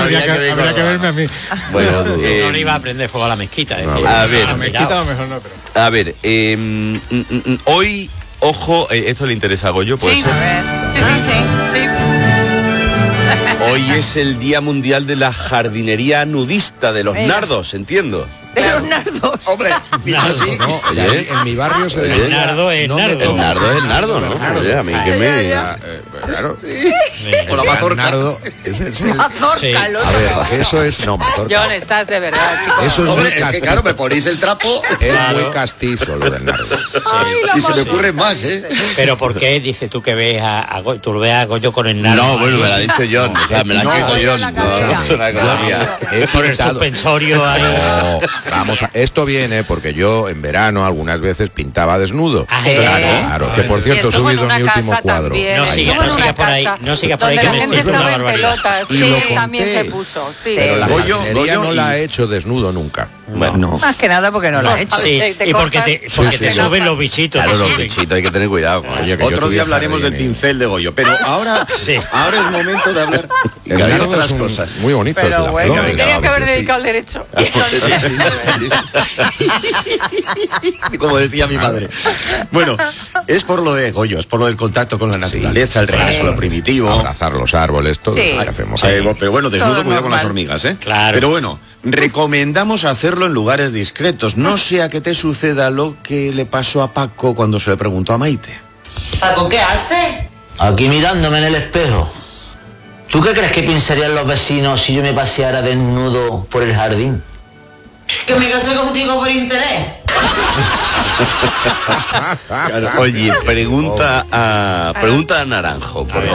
habría que verme a mí. Bueno, no le iba a prender fuego a la mezquita. A ver, la mezquita a lo mejor no, pero... A ver, hoy, ojo, esto le interesa a Goyo, pues. Sí, a ver. Sí. Hoy es el Día Mundial de la Jardinería Nudista de los nardos, entiendo. De los nardos. Hombre, dicho así. No, en mi barrio se decía... El nardo es no me nardo. El toques. nardo es el nardo, ¿no? Nardo. Oye, a mí que me... Claro. Con la mazorca. Nardo, ese es el... Mazorca, Sí. lo A ver, eso es... No, mazorca. John, estás de verdad, chicos. Eso es Hombre, muy es que castizo. claro, me ponéis el trapo Es Claro. muy castizo lo del nardo. y se me ocurren más, ¿eh? Pero ¿por qué dices tú que ves a Goyo? Tú lo ves a Goyo con el nardo. No, bueno, me lo ha dicho John, o sea, me lo ha escrito John. No es una cosa mía. He Por el pintado- suspensorio ahí. No, vamos a... Esto viene porque yo en verano algunas veces pintaba desnudo. Ah, Claro, que por cierto he estuvo en subido una mi último casa cuadro. también. No Ahí. siga, Estuvo en no siga una por ahí, casa no siga por ahí, donde que la me gente estoy estaba una en barbaridad. pelotas. Y Sí, lo conté. también se puso. Sí. Pero la Goyo, jardinería Goyo no y- la he hecho desnudo nunca. Bueno, No. Más que nada porque no lo ha hecho. Sí, Te y porque cortas. te Sí, sí. suben los bichitos. claro, te los suben. bichitos hay que tener cuidado con eso. Oye, que yo Otro tuve día hablaremos del jardín, pincel de Goyo, pero ahora, Sí. ahora es momento de hablar El de nardo otras es un- cosas. muy bonito. es Pero la bueno, flor. me tenía que haber Sí. dedicado al derecho. Como decía mi madre. Bueno, es por lo de Goyo, es por lo del contacto con la naturaleza, el regreso a lo primitivo. Abrazar los árboles, todo Sí. lo que hacemos Sí, ahí. pero bueno, desnudo, Todo cuidado con las normal. hormigas, ¿eh? Claro. Pero bueno, recomendamos hacerlo en lugares discretos. No sea que te suceda lo que le pasó a Paco cuando se le preguntó a Maite. Paco, ¿qué hace? Aquí mirándome en el espejo. ¿Tú qué crees que pensarían los vecinos si yo me paseara desnudo por el jardín? Que me casé contigo por interés. Oye, pregunta a Naranjo, porque...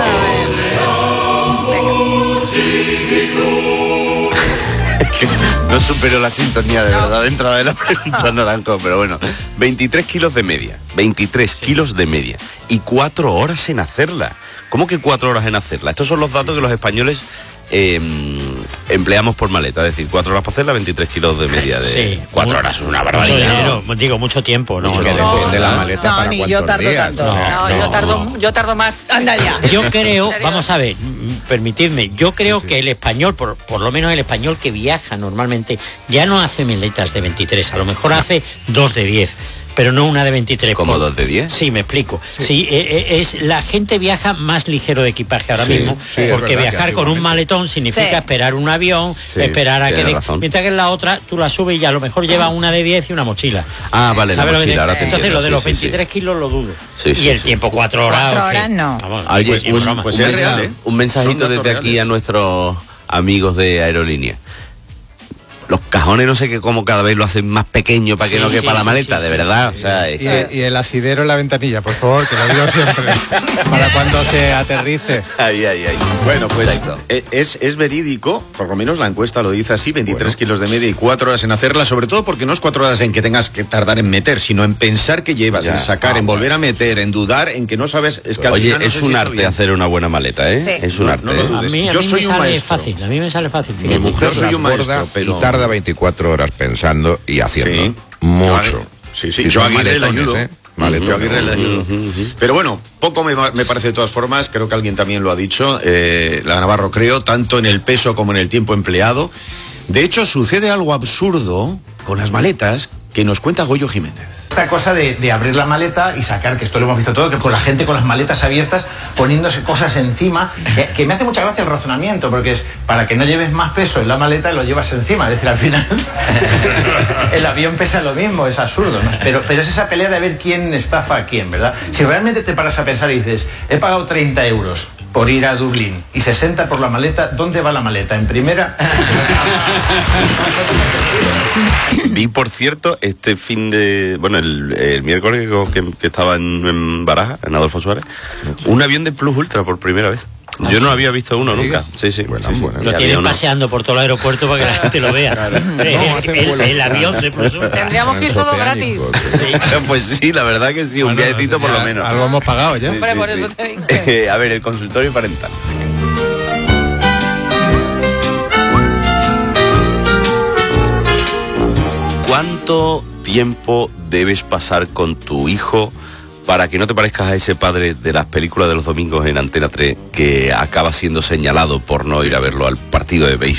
No supero la sintonía de verdad de entrada de la pregunta Naranjo, pero bueno, 23 kilos de media, 23 kilos de media y 4 horas en hacerla. ¿Cómo que 4 horas en hacerla? Estos son los datos que los españoles empleamos por maleta, es decir, 4 horas para hacerla, 23 kilos de media de... Sí. 4 horas es una Mucho barbaridad. dinero, digo, mucho tiempo. No, Que no. depende de la maleta No, para ni cuántos yo tardo días. tanto. No, No, yo tardo más. Anda ya. Yo creo, vamos a ver, permitidme, yo creo que el español, por lo menos el español que viaja normalmente, ya no hace maletas de 23, a lo mejor hace 2 de 10. Pero no una de 23. ¿Como 2 de 10? Sí, me explico. Sí, la gente viaja más ligero de equipaje ahora Sí, mismo, sí, es porque verdad que viajar con un antiguamente- maletón significa Sí. esperar un avión, Sí, esperar a que... tienes razón. Mientras que en la otra tú la subes y a lo mejor lleva una de 10 y una mochila. Ah, vale, la ¿Sabes lo que mochila, te- ahora te Entonces entiendo, lo de sí, los sí, sí. 23 kilos lo dudo. Sí, sí, y el sí. tiempo 4 horas. 4 ¿o qué? horas no. Vamos, Oye, pues, es broma. pues es real, ¿eh? un mensajito Son datos desde aquí reales. a nuestros amigos de aerolínea. Los cajones no sé qué, como cada vez lo hacen más pequeño para que Sí, no quepa sí, la sí, maleta, sí, de sí, verdad. sí. O sea, es que- Y el asidero en la ventanilla, por favor, que lo digo siempre. Para cuando se aterrice. Ay, ay, ay. Bueno, pues Exacto. es verídico, por lo menos la encuesta lo dice así, 23 kilos de media y 4 horas en hacerla, sobre todo porque no es 4 horas en que tengas que tardar en meter, sino en pensar que llevas, Ya. en sacar, en volver a meter, en dudar, en que no sabes, es que al Oye, final no es sé un si arte bien. hacer una buena maleta, ¿eh? Sí. Es un No, arte. no lo ¿eh? A dudes. mí, Yo me soy un sale maestro. fácil, a mí me sale fácil. Mi fíjate. mujer Yo soy las un maestro, borda pero- y tarda 24 horas pensando y haciendo. Sí. Mucho. Sí, sí, Y yo son a Aguirre le maletones, ayudo. ¿eh? Maletones. Yo a Aguirre le ayudo. Pero bueno, poco me parece de todas formas, creo que alguien también lo ha dicho, la Navarro creo, tanto en el peso como en el tiempo empleado. De hecho, sucede algo absurdo con las maletas que nos cuenta Goyo Jiménez. Esta cosa de abrir la maleta y sacar, que esto lo hemos visto todo, que con la gente con las maletas abiertas poniéndose cosas encima, que me hace mucha gracia el razonamiento, porque es para que no lleves más peso en la maleta lo llevas encima, es decir, al final el avión pesa lo mismo, es absurdo, ¿no? Pero es esa pelea de ver quién estafa a quién, ¿verdad? Si realmente te paras a pensar y dices, he pagado 30 euros por ir a Dublín y 60 por la maleta, ¿dónde va la maleta? ¿En primera? Vi, por cierto, este fin de... Bueno, el miércoles que estaba en Baraja, en Adolfo Suárez, un avión de Plus Ultra por primera vez. Yo no había visto uno nunca. Sí, sí. Bueno, sí, sí. bueno. Lo Y había tienen uno. paseando por todo el aeropuerto para que la gente lo vea. No, hacen vuelos. El avión de Plus Ultra. Tendríamos que ir todo gratis. Transoceánicos. Pues sí, la verdad que sí, un Bueno, viajecito por ya lo menos. Algo hemos pagado ya. Hombre, por sí. eso te digo. A ver, el consultorio parental. ¿Cuánto tiempo debes pasar con tu hijo para que no te parezcas a ese padre de las películas de los domingos en Antena 3 que acaba siendo señalado por no ir a verlo al partido de béisbol?